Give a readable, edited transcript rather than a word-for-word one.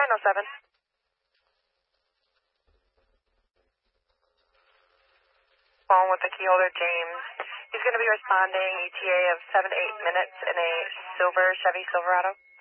907. Phone with the key holder, James. He's going to be responding ETA of 7 to 8 minutes in a silver Chevy Silverado.